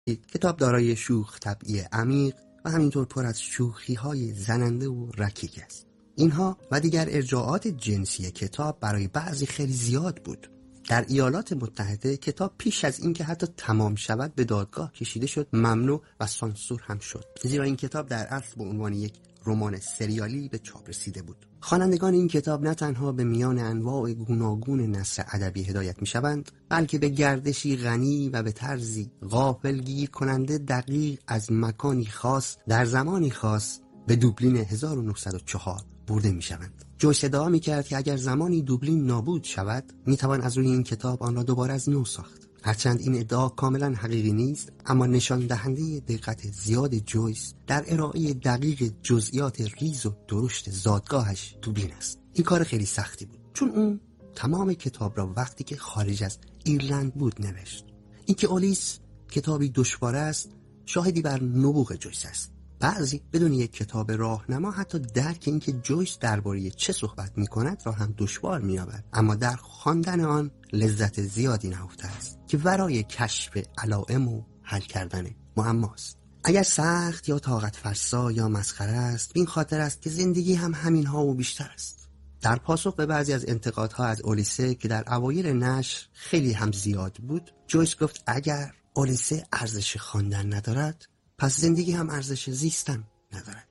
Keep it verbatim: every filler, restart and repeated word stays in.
کتاب دارای شوخ طبعی عمیق و همینطور پر از شوخی‌های زننده و رکیک است. اینها و دیگر ارجاعات جنسی کتاب برای بعضی خیلی زیاد بود. در ایالات متحده کتاب پیش از اینکه حتی تمام شود به دادگاه کشیده شد، ممنوع و سانسور هم شد، زیرا این کتاب در اصل به عنوان یک رمان سریالی به چاپ رسیده بود. خوانندگان این کتاب نه تنها به میان انواع گوناگون نثر ادبی هدایت می‌شوند، بلکه به گردشی غنی و به طرزی غافلگیر کننده دقیق از مکانی خاص در زمانی خاص به دوبلین هزار و نهصد و چهار برده می‌شوند. جویس ادعا می‌کرد که اگر زمانی دوبلین نابود شود، می‌توان از روی این کتاب آن را دوباره از نو ساخت. هرچند این ادعا کاملا حقیقی نیست، اما نشان دهنده دقت زیاد جویس در ارائه دقیق جزئیات ریز و درشت زادگاهش دوبلین است. این کار خیلی سختی بود، چون اون تمام کتاب را وقتی که خارج از ایرلند بود نوشت. اینکه اولیس کتابی دشوار است شاهدی بر نبوغ جویس است. بعضی بدون یک کتاب راهنما حتی درک اینکه جویس درباره چه صحبت می‌کند را هم دشوار می‌یابد، اما در خواندن آن لذت زیادی نهفته است که ورای کشف علائم و حل کردن معماست. اگر سخت یا طاقت فرسا یا مسخره است، این خاطر است که زندگی هم همین ها و بیشتر است. در پاسخ به بعضی از انتقادها از اولیسه که در اوایل نشر خیلی هم زیاد بود، جویس گفت اگر اولیسه ارزش خواندن ندارد، پس زندگی هم ارزش زیستن ندارد.